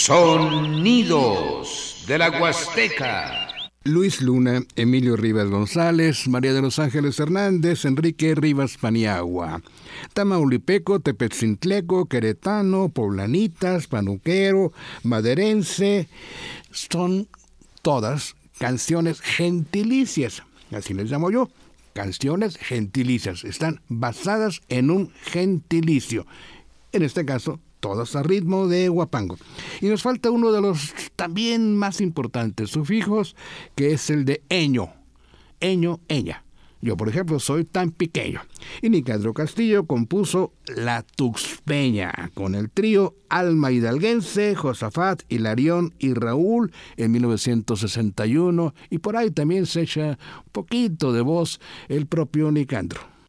Sonidos de la Huasteca. Luis Luna, Emilio Rivas González, María de los Ángeles Hernández, Enrique Rivas Paniagua. Tamaulipeco, Tepetzintleco, queretano, poblanitas, panuquero, maderense, son todas canciones gentilicias, así les llamo yo, canciones gentilicias, están basadas en un gentilicio, en este caso, todas a ritmo de huapango. Y nos falta uno de los también más importantes sufijos, que es el de eño, eña. Yo, por ejemplo, soy tan pequeño. Y Nicandro Castillo compuso La Tuxpeña con el trío Alma Hidalguense, Josafat, Hilarión y Raúl en 1961. Y por ahí también se echa un poquito de voz el propio Nicandro.